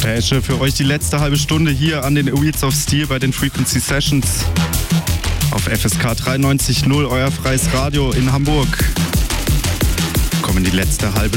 Esche, für euch die letzte halbe Stunde hier an den Wheels of Steel bei den Frequency Sessions auf FSK 93.0, euer freies Radio in Hamburg. Kommen die letzte halbe